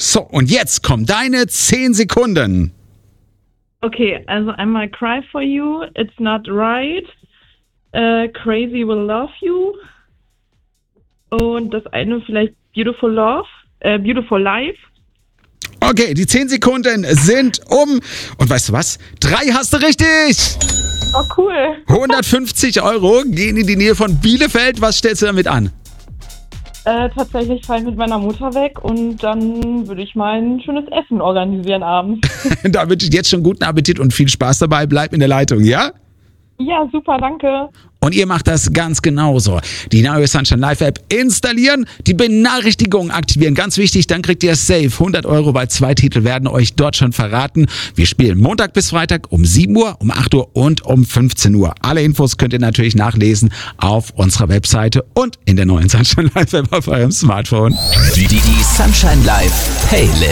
So, und jetzt kommen deine 10 Sekunden. Okay, also einmal Cry for You, It's Not Right, Crazy Will Love You und das eine vielleicht Beautiful Life. Okay, die 10 Sekunden sind um. Und weißt du was? 3 hast du richtig. Oh, cool. 150 € gehen in die Nähe von Bielefeld. Was stellst du damit an? Tatsächlich fahre ich mit meiner Mutter weg und dann würde ich mal ein schönes Essen organisieren abends. Da wünsche ich jetzt schon guten Appetit und viel Spaß dabei. Bleib in der Leitung, ja? Ja, super, danke. Und ihr macht das ganz genauso. Die neue Sunshine Live App installieren, die Benachrichtigungen aktivieren. Ganz wichtig, dann kriegt ihr safe 100 €, weil 2 Titel werden euch dort schon verraten. Wir spielen Montag bis Freitag um 7 Uhr, um 8 Uhr und um 15 Uhr. Alle Infos könnt ihr natürlich nachlesen auf unserer Webseite und in der neuen Sunshine Live App auf eurem Smartphone. Die Sunshine Live Playlist.